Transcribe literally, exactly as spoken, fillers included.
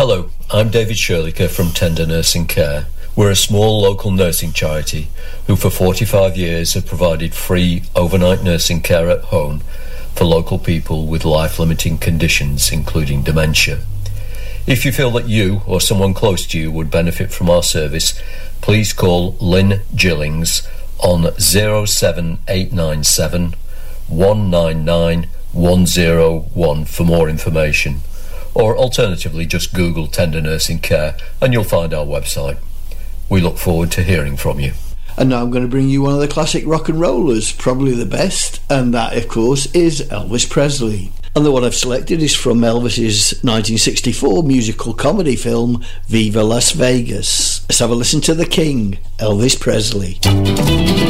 Hello, I'm David Shirliker from Tender Nursing Care. We're a small local nursing charity who for forty-five years have provided free overnight nursing care at home for local people with life-limiting conditions, including dementia. If you feel that you or someone close to you would benefit from our service, please call Lynn Gillings on zero seven eight nine seven, one nine nine, one zero one for more information. Or alternatively, just Google Tender Nursing Care and you'll find our website. We look forward to hearing from you. And now I'm going to bring you one of the classic rock and rollers, probably the best, and that, of course, is Elvis Presley. And the one I've selected is from Elvis's nineteen sixty-four musical comedy film, Viva Las Vegas. Let's have a listen to the King, Elvis Presley.